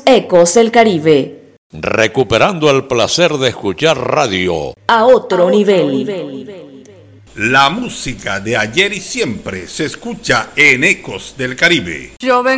Ecos del Caribe. Recuperando el placer de escuchar radio a otro nivel. La música de ayer y siempre se escucha en Ecos del Caribe. Yo vengo